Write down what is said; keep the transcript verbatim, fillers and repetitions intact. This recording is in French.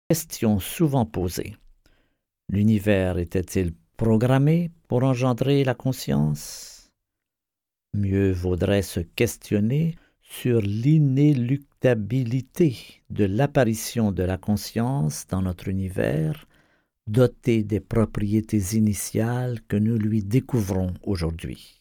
Question souvent posée. L'univers était-il programmé pour engendrer la conscience? Mieux vaudrait se questionner sur l'inéluctabilité de l'apparition de la conscience dans notre univers, doté des propriétés initiales que nous lui découvrons aujourd'hui.